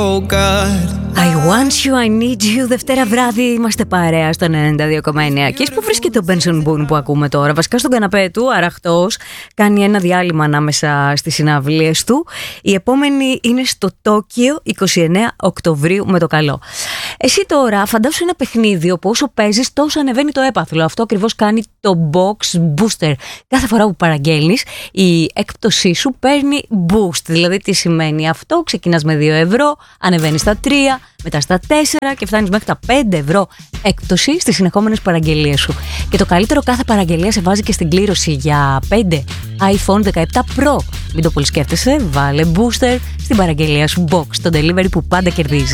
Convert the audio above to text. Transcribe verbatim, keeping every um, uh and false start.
Oh God. I want you, I need you. Δευτέρα βράδυ είμαστε παρέα στο ενενήντα δύο κόμμα εννέα. Και που βρίσκεται ο Benson Boone που ακούμε τώρα? Βασικά στον καναπέ του, αραχτός, κάνει ένα διάλειμμα ανάμεσα στις συναυλίες του. Η επόμενη είναι στο Τόκιο είκοσι εννέα Οκτωβρίου με το καλό. Εσύ τώρα φαντάσου ένα παιχνίδι όπου όσο παίζεις τόσο ανεβαίνει το έπαθλο. Αυτό ακριβώς κάνει το Box Booster. Κάθε φορά που παραγγέλνεις, η έκπτωσή σου παίρνει boost. Δηλαδή τι σημαίνει αυτό? Ξεκινάς με δύο ευρώ, ανεβαίνεις στα τρία, μετά στα τέσσερα και φτάνεις μέχρι τα πέντε ευρώ έκπτωση στις συνεχόμενες παραγγελίες σου. Και το καλύτερο, κάθε παραγγελία σε βάζει και στην κλήρωση για πέντε iPhone δεκαεπτά Pro. Μην το πολύ σκέφτεσαι, βάλε booster στην παραγγελία σου Box, το delivery που πάντα κερδίζει.